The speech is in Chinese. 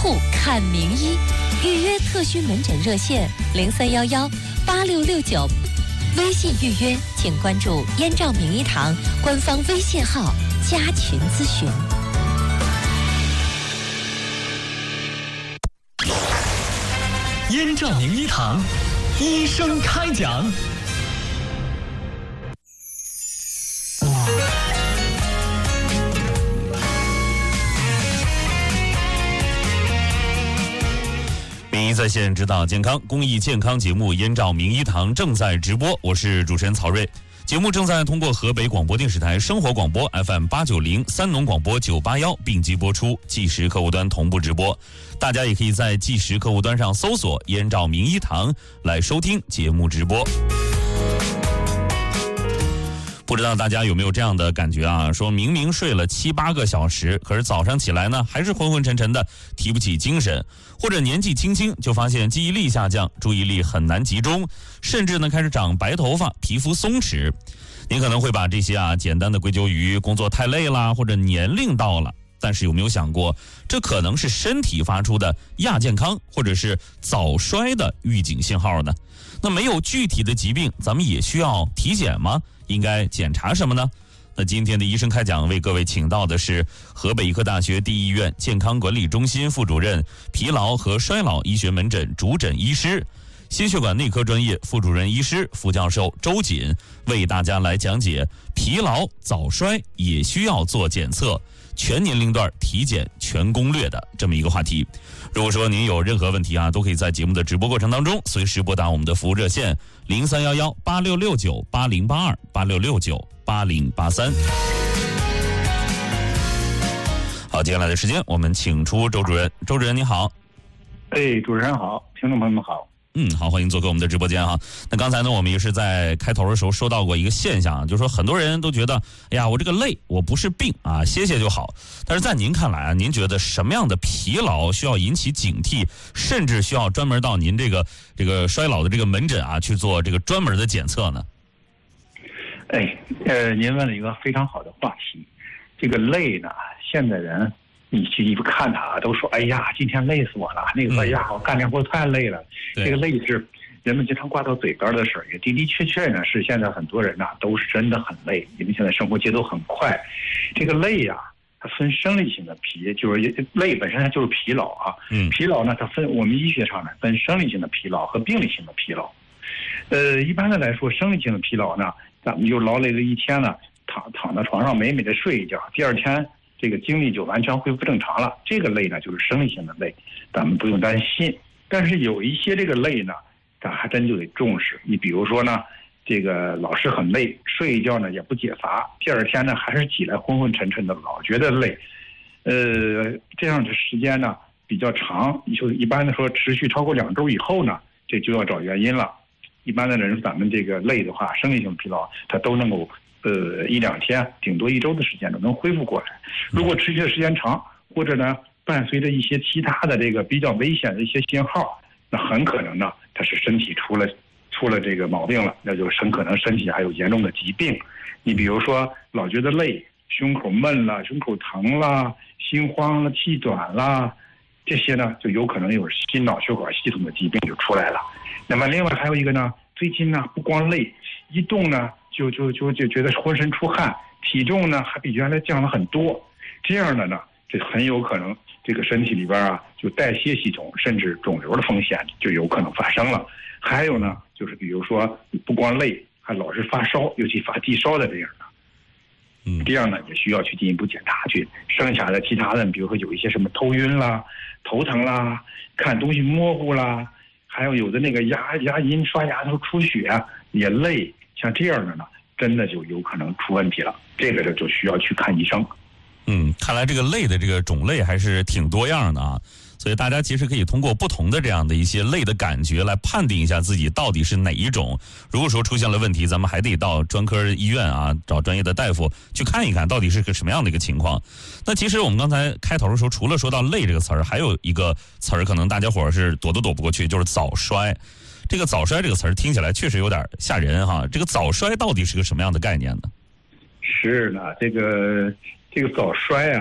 户看名医，预约特需门诊热线03118669，微信预约请关注燕赵名医堂官方微信号加群咨询。 燕赵名医堂，医生开讲。名医在线指导健康公益健康节目《燕赵名医堂》正在直播，我是主持人曹睿。节目正在通过河北广播电视台生活广播 FM890、三农广播981并机播出，即时客户端同步直播。大家也可以在即时客户端上搜索“燕赵名医堂”来收听节目直播。不知道大家有没有这样的感觉啊？说明明睡了7、8个小时，可是早上起来呢，还是昏昏沉沉的，提不起精神，或者年纪轻轻就发现记忆力下降，注意力很难集中，甚至呢开始长白头发，皮肤松弛。您可能会把这些简单的归咎于工作太累啦，或者年龄到了。但是有没有想过，这可能是身体发出的亚健康或者是早衰的预警信号呢？那没有具体的疾病，咱们也需要体检吗？应该检查什么呢？那今天的医生开讲为各位请到的是河北医科大学第一医院健康管理中心副主任、疲劳和衰老医学门诊主诊医师、心血管内科专业副主任医师、副教授周瑾，为大家来讲解疲劳早衰也需要做检测，全年龄段体检全攻略的这么一个话题。如果说您有任何问题都可以在节目的直播过程当中随时拨打我们的服务热线03118669808286698083。好，接下来的时间我们请出周主任。周主任你好。 主持人好，听众朋友们好。 好，欢迎做客我们的直播间哈。那刚才呢，我们也是在开头的时候说到过一个现象，就是说很多人都觉得，哎呀，我这个累，我不是病歇歇就好。但是在您看来您觉得什么样的疲劳需要引起警惕，甚至需要专门到您这个衰老的这个门诊去做这个专门的检测呢？ 您问了一个非常好的话题。这个累呢，现在人你去看他都说，哎呀，今天累死我了。那个，哎呀，我干这活太累了。这个累是人们经常挂到嘴边的事儿，也的的确确呢是现在很多人都是真的很累，因为现在生活节奏很快。这个累它分生理性的疲，就是累本身它就是疲劳疲劳呢，它分我们医学上呢分生理性的疲劳和病理性的疲劳。一般的来说，生理性的疲劳呢，咱们就劳累了一天了，躺在床上美美的睡一觉，第二天这个精力就完全恢复正常了。这个累呢就是生理性的累，咱们不用担心。但是有一些这个累呢，咱还真就得重视。你比如说呢，这个老是很累，睡一觉呢也不解乏，第二天呢还是起来昏昏沉沉的，老觉得累。这样的时间呢比较长，就一般的说持续超过2周以后呢，这就要找原因了。一般的人咱们这个累的话，生理性疲劳它都能够1、2天，顶多1周的时间都能恢复过来。如果持续的时间长，或者呢伴随着一些其他的这个比较危险的一些信号，那很可能呢它是身体出了这个毛病了，那就很可能身体还有严重的疾病。你比如说老觉得累，胸口闷了，胸口疼了，心慌了，气短了，这些呢就有可能有心脑血管系统的疾病就出来了。那么另外还有一个呢，最近呢不光累，一动呢就觉得浑身出汗，体重呢还比原来降了很多。这样的呢，这很有可能这个身体里边就代谢系统甚至肿瘤的风险就有可能发生了。还有呢，就是比如说不光累，还老是发烧，尤其发低烧的这样的。这样呢也需要去进一步检查去。剩下的其他的，比如说有一些什么头晕啦、头疼啦、看东西模糊啦，还有的那个牙龈刷牙头出血也累，像这样的呢，真的就有可能出问题了。这个就需要去看医生。 看来这个累的这个种类还是挺多样的所以大家其实可以通过不同的这样的一些累的感觉来判定一下自己到底是哪一种。如果说出现了问题，咱们还得到专科医院找专业的大夫去看一看到底是个什么样的一个情况。那其实我们刚才开头的时候，除了说到累这个词儿，还有一个词儿可能大家伙是躲都躲不过去，就是早衰。这个早衰这个词儿听起来确实有点吓人这个早衰到底是个什么样的概念呢？ 是呢，这个早衰